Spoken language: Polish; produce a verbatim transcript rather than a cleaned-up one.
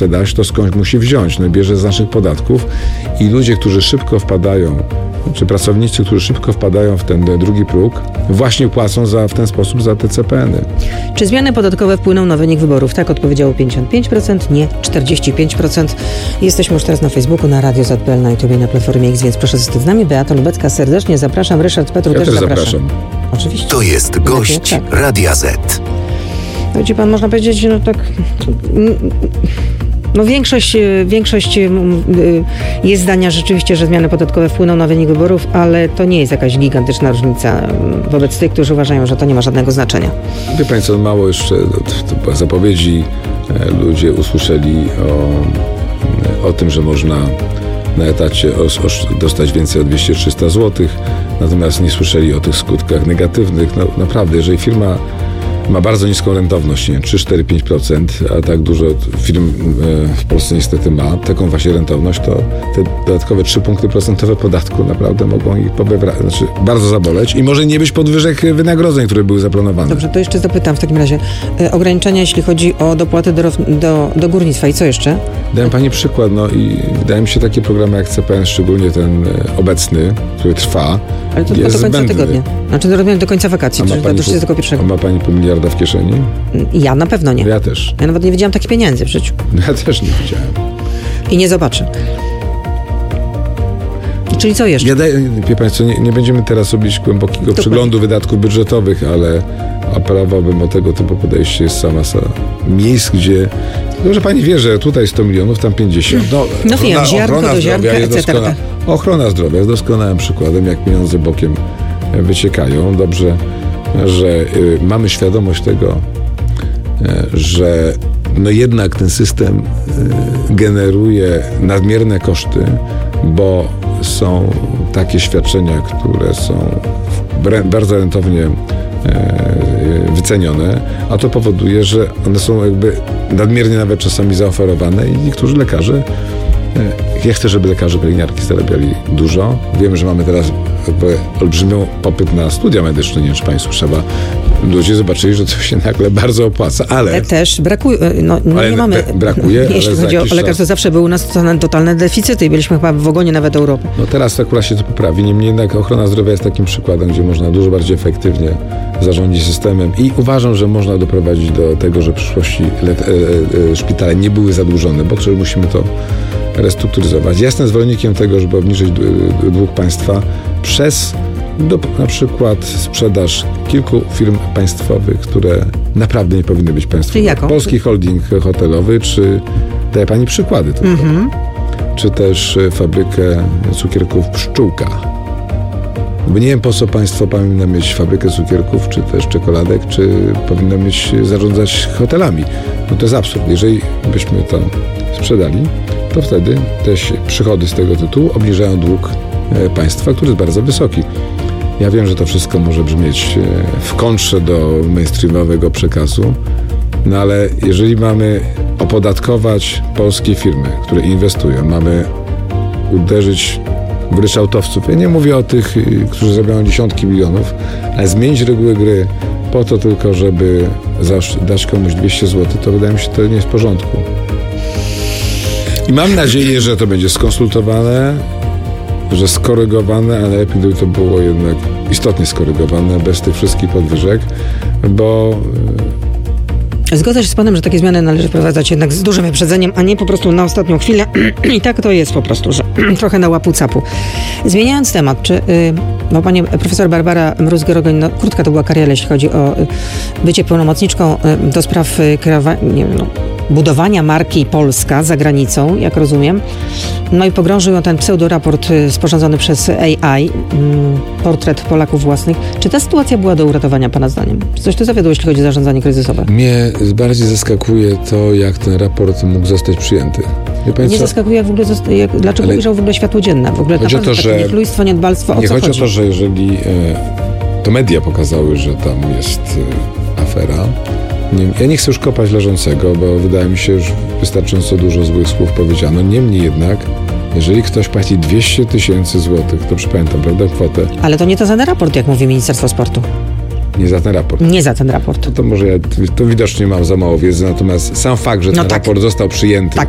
sprzedaż, to skądś musi wziąć. No bierze z naszych podatków i ludzie, którzy szybko wpadają, czy pracownicy, którzy szybko wpadają w ten drugi próg, właśnie płacą za, w ten sposób za te C P N y. Czy zmiany podatkowe wpłyną na wynik wyborów? Tak odpowiedziało pięćdziesiąt pięć procent, nie czterdzieści pięć procent. Jesteśmy już teraz na Facebooku, na Radio Z P L, na YouTube, na Platformie X, więc proszę zostać z nami. Beata Lubecka, serdecznie zapraszam. Ryszard Petru Ja też, też zapraszam. zapraszam. Oczywiście. To jest gość Tak. Radia Z. Widzi pan, można powiedzieć, no tak... No większość, większość jest zdania rzeczywiście, że zmiany podatkowe wpłyną na wynik wyborów, ale to nie jest jakaś gigantyczna różnica wobec tych, którzy uważają, że to nie ma żadnego znaczenia. Wie państwo, mało jeszcze w zapowiedzi ludzie usłyszeli o, o tym, że można na etacie o, o, dostać więcej o dwieście trzysta złotych, natomiast nie słyszeli o tych skutkach negatywnych. No, naprawdę, jeżeli firma ma bardzo niską rentowność, nie wiem, trzy, cztery, pięć procent, a tak dużo firm w Polsce niestety ma taką właśnie rentowność, to te dodatkowe trzy punkty procentowe podatku naprawdę mogą ich pobewra- znaczy bardzo zaboleć i może nie być podwyżek wynagrodzeń, które były zaplanowane. Dobrze, to jeszcze zapytam w takim razie. E, ograniczenia, jeśli chodzi o dopłaty do, do, do górnictwa i co jeszcze? Dałem pani przykład, no i wydaje mi się takie programy jak C P N, szczególnie ten obecny, który trwa, Ale to tylko jest do końca zbędny. tygodnia. Znaczy do, do końca wakacji, A ma czyli do pani trzydziestego pierwszego. A ma pani pół miliarda w kieszeni? Ja na pewno nie. Ja też. Ja nawet nie widziałam takich pieniędzy w życiu. Ja też nie widziałem. I nie zobaczę. Czyli co jeszcze? Ja daję, wie państwo, nie, nie będziemy teraz robić głębokiego Dokładnie. przeglądu wydatków budżetowych, ale apelowałbym o tego typu podejście. Jest sama masa miejsc, gdzie dobrze pani wie, że tutaj sto milionów, tam pięćdziesiąt. No, No wiem, ochrona- ziarnko ochrona do zdrowia ziarnka, jest et cetera. doskona- Ochrona zdrowia jest doskonałym przykładem, jak pieniądze bokiem wyciekają. Dobrze, że y, mamy świadomość tego, y, że no jednak ten system y, generuje nadmierne koszty, bo są takie świadczenia, które są bre- bardzo rentownie e, wycenione, a to powoduje, że one są jakby nadmiernie nawet czasami zaoferowane i niektórzy lekarze, e, ja chcę, żeby lekarze pielęgniarki zarabiali dużo. Wiemy, że mamy teraz jakby olbrzymią popyt na studia medyczne, nie wiem, czy pani słyszała. Ludzie zobaczyli, że to się nagle bardzo opłaca, ale... Ale też brakuje, no, no Ale nie mamy, b- brakuje, ale jeśli za chodzi o jakiś lekarstwo, czas- zawsze były u nas totalne, totalne deficyty i byliśmy chyba w ogonie nawet Europy. No teraz akurat się to poprawi, niemniej jednak ochrona zdrowia jest takim przykładem, gdzie można dużo bardziej efektywnie zarządzić systemem i uważam, że można doprowadzić do tego, że w przyszłości le- e, e, szpitale nie były zadłużone, bo że musimy to restrukturyzować. Ja jestem zwolennikiem tego, żeby obniżyć d- dług państwa przez do, na przykład sprzedaż kilku firm państwowych, które naprawdę nie powinny być państwowe. Czyli jaką? Polski Holding Hotelowy, czy daję pani przykłady tylko. Mhm. Czy też e, fabrykę cukierków Pszczółka. Bo nie wiem, po co państwo powinno mieć fabrykę cukierków, czy też czekoladek, czy powinno mieć zarządzać hotelami. No to jest absurd. Jeżeli byśmy to sprzedali, to wtedy też przychody z tego tytułu obniżają dług e, państwa, który jest bardzo wysoki. Ja wiem, że to wszystko może brzmieć e, w kontrze do mainstreamowego przekazu, no ale jeżeli mamy opodatkować polskie firmy, które inwestują, mamy uderzyć w ryczałtowców. Ja nie mówię o tych, y, którzy zarabiają dziesiątki milionów, ale zmienić reguły gry po to tylko, żeby zaś dać komuś dwieście złotych, to wydaje mi się, to nie jest w porządku. I mam nadzieję, że to będzie skonsultowane, że skorygowane, a najlepiej gdyby to było jednak istotnie skorygowane, bez tych wszystkich podwyżek, bo Zgodzę się z panem, że takie zmiany należy wprowadzać jednak z dużym wyprzedzeniem, a nie po prostu na ostatnią chwilę. I tak to jest po prostu, że trochę na łapu-capu. Zmieniając temat, czy, yy, bo pani profesor Barbara Mróz-Gerogoń, no krótka to była kariera, jeśli chodzi o y, bycie pełnomocniczką y, do spraw y, kreowania, nie wiem, no, budowania marki Polska za granicą, jak rozumiem. No i pogrążył ją ten pseudoraport y, sporządzony przez A I, y, portret Polaków własnych. Czy ta sytuacja była do uratowania pana zdaniem? Czy coś to zawiodło, jeśli chodzi o zarządzanie kryzysowe? mnie bardziej zaskakuje to, jak ten raport mógł zostać przyjęty. Wie pani Nie co? zaskakuje, jak w ogóle zosta- jak, dlaczego Ale- ujrzał w ogóle światło dzienne. W ogóle Chodzi o naprawdę to, takie że- niechlujstwo, niedbalstwo, o Nie co chodzi chodzi? o to, że jeżeli e, to media pokazały, że tam jest e, afera. Nie, ja nie chcę już kopać leżącego, bo wydaje mi się, że wystarczająco dużo złych słów powiedziano. Niemniej jednak, jeżeli ktoś płaci dwieście tysięcy złotych, to przypamiętam, prawda, kwotę, Ale to nie to za ten raport, jak mówi Ministerstwo Sportu. nie za ten raport. Nie za ten raport. To może ja to widocznie mam za mało wiedzy, natomiast sam fakt, że No ten tak. raport został przyjęty Tak.